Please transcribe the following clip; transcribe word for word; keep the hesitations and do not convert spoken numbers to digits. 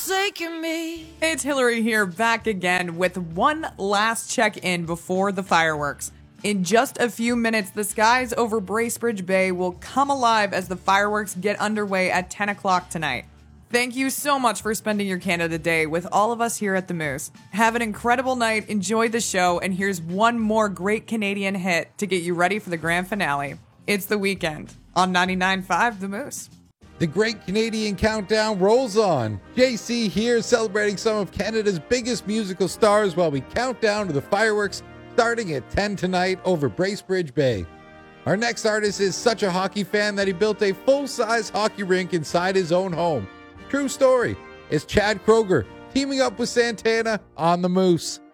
forsaken me. It's Hillary here, back again with one last check-in before the fireworks. In just a few minutes, the skies over Bracebridge Bay will come alive as the fireworks get underway at ten o'clock tonight. Thank you so much for spending your Canada Day with all of us here at The Moose. Have an incredible night, enjoy the show, and here's one more great Canadian hit to get you ready for the grand finale. It's The Weekend on ninety-nine point five The Moose. The Great Canadian Countdown rolls on. J C here, celebrating some of Canada's biggest musical stars while we count down to the fireworks starting at ten tonight over Bracebridge Bay. Our next artist is such a hockey fan that he built a full-size hockey rink inside his own home. True story. It's Chad Kroeger teaming up with Santana on The Moose.